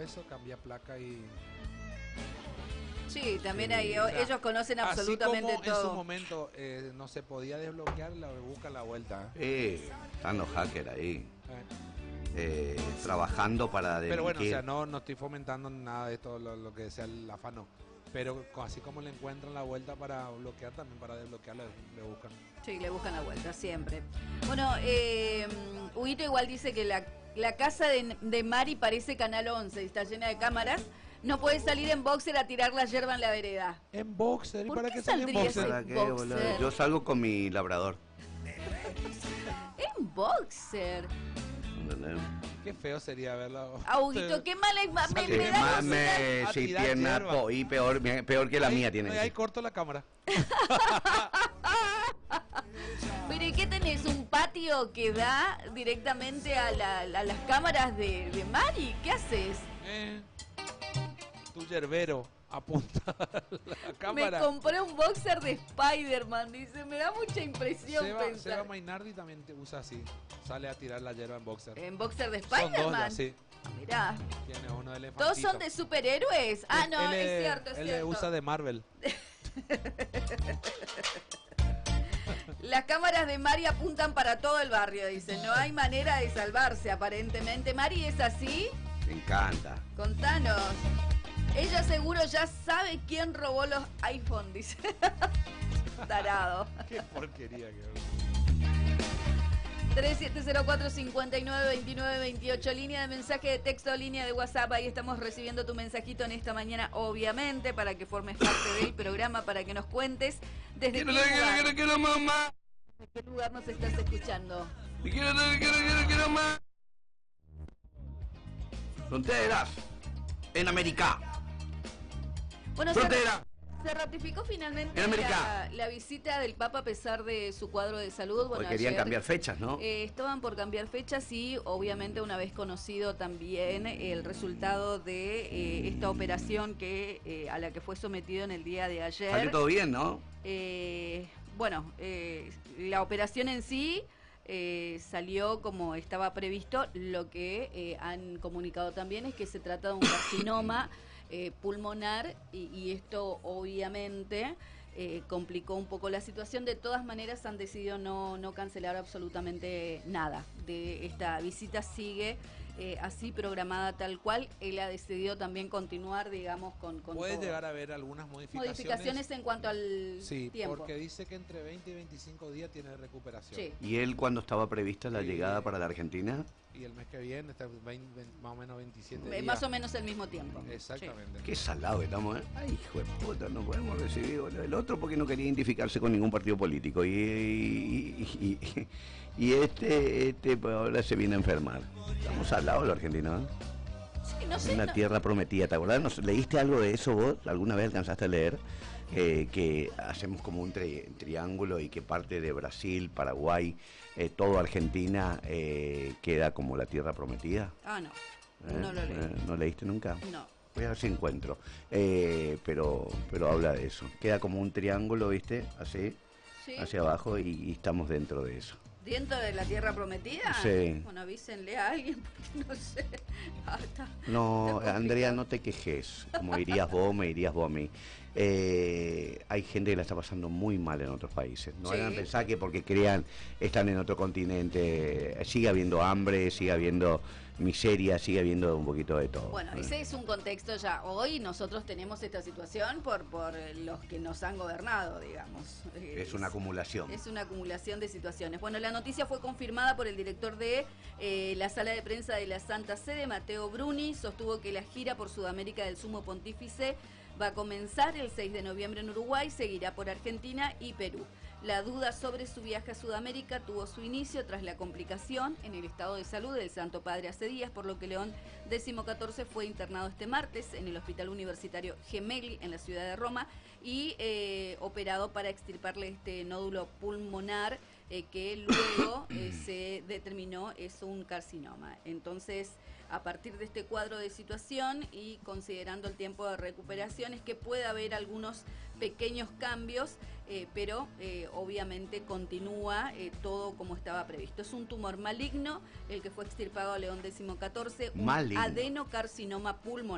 eso, cambia placa y... Sí, también Sí, hay, o sea, ellos conocen así absolutamente como en todo. su momento no se podía desbloquear, la busca la vuelta. Están los hackers ahí, Eh. trabajando para Pero bueno, o delinquir. sea, no estoy fomentando nada de esto, lo que sea el afano. Pero así como le encuentran la vuelta para bloquear, también para desbloquear le buscan. Sí, le buscan la vuelta, siempre. Bueno, Huguito igual dice que la casa de Mari parece Canal 11, está llena de cámaras. No puede salir en boxer a tirar la yerba en la vereda. En boxer, ¿y ¿Por para qué qué salí en saldría boxer? ¿Para qué, boxer. boludo? Yo salgo con mi labrador. En boxer. ¿Entendés? Qué feo sería verla. Huguito, qué mala me Sí, da más cosita. a sí, tirar pierna hierba. y peor que la mía tiene. Ahí corto la cámara. Pero ¿y qué tenés? ¿Un patio que da directamente a las cámaras de Mari? ¿Qué haces? Tu yerbero apunta a la cámara. Me compré un boxer de Spider-Man, dice, me da mucha impresión Seba pensar. Mainardi también te usa así. Sale a tirar la hierba en boxer. ¿En boxer de Son dos ya, Spider-Man? sí. Ah, mirá. Tiene uno de elefantito. ¿Todos son de superhéroes? Ah, no, es cierto, es Él cierto. usa de Marvel. Las cámaras de Mari apuntan para todo el barrio, dice. No hay manera de salvarse, aparentemente. Mari, ¿es así? Me encanta. Contanos. Ella seguro ya sabe quién robó los iPhone, dice. Tarado. Qué porquería que 3704-592928, línea de mensaje de texto, línea de WhatsApp. Ahí estamos recibiendo tu mensajito en esta mañana, obviamente, para que formes parte del programa, para que nos cuentes desde qué lugar, ¿de qué lugar nos estás escuchando? Quiero más. Fronteras. En América. Bueno, Frontera. se ratificó finalmente En América. la visita del Papa a pesar de su cuadro de salud. Bueno, Porque querían ayer, cambiar fechas, ¿no? estaban por cambiar fechas y obviamente una vez conocido también el resultado de esta operación que a la que fue sometido en el día de ayer. Salió todo bien, ¿no? La operación en sí salió como estaba previsto. Lo que han comunicado también es que se trata de un carcinoma pulmonar y esto obviamente complicó un poco la situación. De todas maneras han decidido no cancelar absolutamente nada de esta visita, sigue así programada tal cual. Él ha decidido también continuar, digamos, con puede todo. llegar a haber algunas Modificaciones en cuanto al tiempo. Porque dice que entre 20 y 25 días tiene recuperación. Sí. ¿Y él cuándo estaba prevista la llegada para la Argentina? Y el mes que viene está más o menos 27 días. Más o menos el mismo tiempo. Exactamente. Qué salado que estamos, ¿eh? Ay, hijo de puta, no podemos recibir el otro porque no quería identificarse con ningún partido político. Y este pues ahora se viene a enfermar. Estamos salados los argentinos, ¿eh? Sí, no sé. Una tierra prometida, ¿te acordás? ¿Leíste algo de eso vos? ¿Alguna vez alcanzaste a leer? Que hacemos como un triángulo y que parte de Brasil, Paraguay, todo Argentina queda como la tierra prometida. Ah, no. No lo leí. ¿No leíste nunca? No. Voy a ver si encuentro. Pero habla de eso. Queda como un triángulo, ¿viste? Así, ¿Sí? hacia abajo y estamos dentro de eso. ¿Dentro de la tierra prometida? Sí. Bueno, avísenle a alguien, porque no sé. No, está Andrea, no te quejes. Como dirías vos, me dirías vos a mí. Hay gente que la está pasando muy mal en otros países. No vayan a pensar que porque están en otro continente. Sigue habiendo hambre, sigue habiendo miseria, sigue habiendo un poquito de todo. Bueno, ese es un contexto ya. Hoy nosotros tenemos esta situación por los que nos han gobernado, digamos. Es una acumulación. Es una acumulación de situaciones. Bueno, la noticia fue confirmada por el director de la sala de prensa de la Santa Sede, Mateo Bruni. Sostuvo que la gira por Sudamérica del Sumo Pontífice va a comenzar el 6 de noviembre en Uruguay, seguirá por Argentina y Perú. La duda sobre su viaje a Sudamérica tuvo su inicio tras la complicación en el estado de salud del Santo Padre hace días, por lo que León XIV fue internado este martes en el Hospital Universitario Gemelli en la ciudad de Roma y operado para extirparle este nódulo pulmonar que luego se determinó es un carcinoma. Entonces, a partir de este cuadro de situación y considerando el tiempo de recuperación es que puede haber algunos pequeños cambios, pero obviamente continúa todo como estaba previsto. Es un tumor maligno, el que fue extirpado a León XIV, un adenocarcinoma pulmonar.